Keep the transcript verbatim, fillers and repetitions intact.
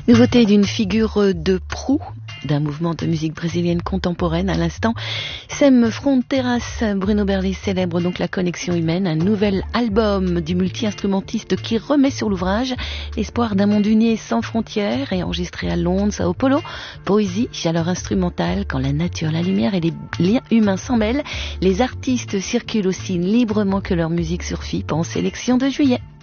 Nouveauté d'une figure de proue d'un mouvement de musique brésilienne contemporaine à l'instant. Sem Fronteiras, Bruno Berli célèbre donc la connexion humaine, un nouvel album du multi-instrumentiste qui remet sur l'ouvrage l'espoir d'un monde uni et sans frontières, et enregistré à Londres, Sao Paulo. Poésie, chaleur instrumentale, quand la nature, la lumière et les liens humains s'en mêlent. Les artistes circulent aussi librement que leur musique sur F I P en sélection de juillet.